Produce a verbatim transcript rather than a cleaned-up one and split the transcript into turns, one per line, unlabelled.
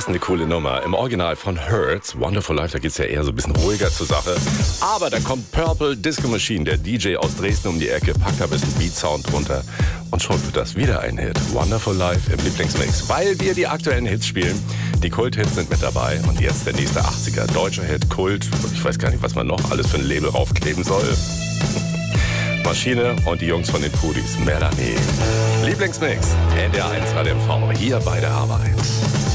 Was eine coole Nummer. Im Original von Hurts, Wonderful Life, da geht es ja eher so ein bisschen ruhiger zur Sache. Aber da kommt Purple Disco Machine, der D J aus Dresden um die Ecke, packt da ein bisschen Beat-Sound drunter. Und schon wird das wieder ein Hit. Wonderful Life im Lieblingsmix. Weil wir die aktuellen Hits spielen. Die Kult-Hits sind mit dabei. Und jetzt der nächste achtziger. Deutscher Hit, Kult. Ich weiß gar nicht, was man noch alles für ein Label raufkleben soll. Maschine und die Jungs von den Pudis. Melanie. Lieblingsmix. N D R eins Radio M V. Hier bei der Arbeit.